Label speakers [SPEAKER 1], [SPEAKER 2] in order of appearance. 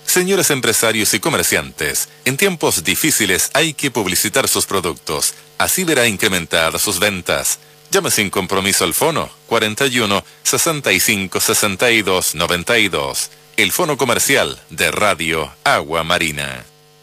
[SPEAKER 1] Señores empresarios y comerciantes, en tiempos difíciles hay que publicitar sus productos. Así verá incrementadas sus ventas. Llame sin compromiso al fono 41 65 62 92. El fono comercial de Radio Agua Marina.